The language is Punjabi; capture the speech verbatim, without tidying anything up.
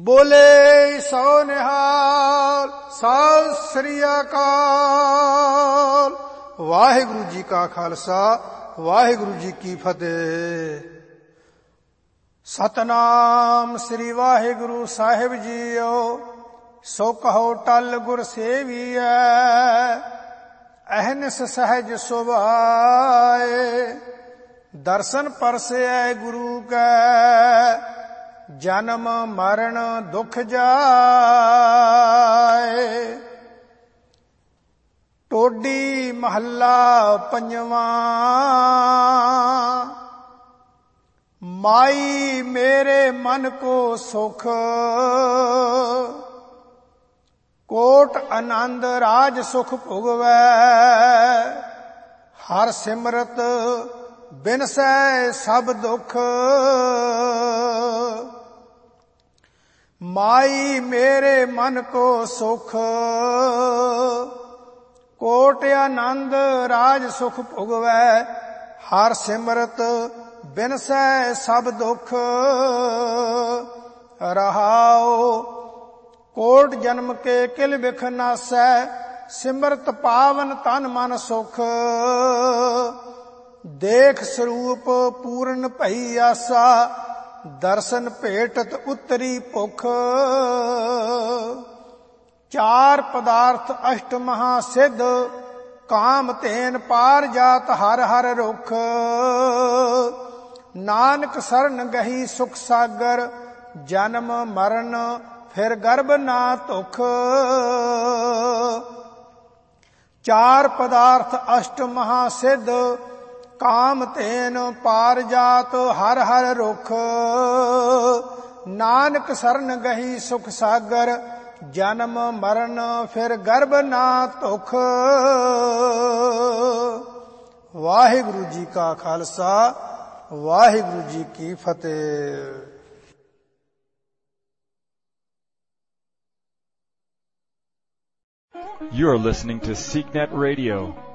ਬੋਲੇ ਸੋ ਨਿਹਾਲ। ਸਤਿ ਸ੍ਰੀ ਅਕਾਲ। ਵਾਹਿਗੁਰੂ ਜੀ ਕਾ ਖਾਲਸਾ ਵਾਹਿਗੁਰੂ ਜੀ ਕੀ ਫਤਿਹ। ਸਤਨਾਮ ਸ੍ਰੀ ਵਾਹਿਗੁਰੂ ਸਾਹਿਬ ਜੀਓ। ਸੋ ਕਹੋ ਟਲ ਗੁਰ ਸੇਵੀਐ, ਅਹਨਿਸ ਸਹਿਜ ਸੁਭਾਏ। ਦਰਸ਼ਨ ਪਰਸੈ ਗੁਰੂ ਕੈ, ਜਨਮ ਮਰਨ ਦੁਖ ਜਾਏ। ਟੋਡੀ ਮਹੱਲਾ ਪੰਜਵਾਂ। ਮਾਈ ਮੇਰੇ ਮਨ ਕੋ ਸੁਖ, ਕੋਟ ਆਨੰਦ ਰਾਜ ਸੁਖ ਭੁਗਵੈ। ਹਰ ਸਿਮਰਤ ਬਿਨਸੈ ਸਭ ਦੁਖ, ਮਾਈ ਮੇਰੇ ਮਨ ਕੋ ਸੁਖ। ਕੋਟ ਆਨੰਦ ਰਾਜ ਸੁਖ ਭੁਗਵੈ। ਹਰ ਸਿਮਰਤ ਬਿਨਸੈ ਸਭ ਦੁਖ। ਰਹਾਉ ਕੋਟ ਜਨਮ ਕੇ ਕਿਲ ਬਿਖ ਨਾਸੈ, ਸਿਮਰਤ ਪਾਵਨ ਤਨ ਮਨ ਸੁਖ। ਦੇਖ ਸਰੂਪ ਪੂਰਨ ਭਈ ਆਸਾ, ਦਰਸ਼ਨ ਭੇਟਤ ਉਤਰੀ ਭੁਖ। ਚਾਰ ਪਦਾਰਥ ਅਸ਼ਟ ਮਹਾ ਸਿੱਧ, ਕਾਮ ਧੇਨ ਪਾਰ ਜਾਤ ਹਰ ਹਰ ਰੁਖ। ਨਾਨਕ ਸਰਨ ਗਹੀ ਸੁਖ ਸਾਗਰ, ਜਨਮ ਮਰਨ ਫਿਰ ਗਰਭ ਨਾ ਧੁਖ। ਚਾਰ ਪਦਾਰਥ ਅਸ਼ਟ ਮਹਾ ਸਿੱਧ, ਕਾਮ ਧੇਨ ਪਾਰ ਜਾਤ ਹਰ ਹਰ ਰੁਖ। ਨਾਨਕ ਸਰਨ ਗਹੀ ਸੁਖ ਸਾਗਰ, ਜਨਮ ਮਰਨ ਫਿਰ ਗਰਭ ਨਾ ਧੁਖ। ਵਾਹਿਗੁਰੂ ਜੀ ਕਾ ਖਾਲਸਾ ਵਾਹਿਗੁਰੂ ਜੀ ਕੀ ਫਤਿਹ। You are listening to SeekNet Radio,